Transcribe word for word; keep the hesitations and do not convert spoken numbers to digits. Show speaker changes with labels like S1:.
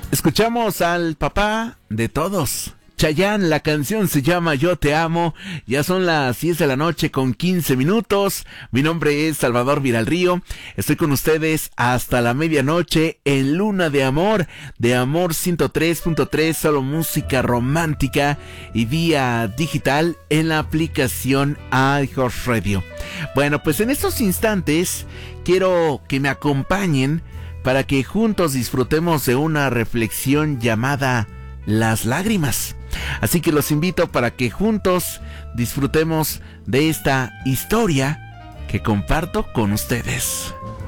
S1: Escuchamos al papá de todos, Chayanne. La canción se llama Yo Te Amo. Ya son las diez de la noche con quince minutos. Mi nombre es Salvador Viralrío. Estoy con ustedes hasta la medianoche en Luna de Amor, de Amor ciento tres punto tres, solo música romántica y vía digital en la aplicación iHeartRadio. Bueno, pues en estos instantes quiero que me acompañen para que juntos disfrutemos de una reflexión llamada Las Lágrimas. Así que los invito para que juntos disfrutemos de esta historia que comparto con ustedes.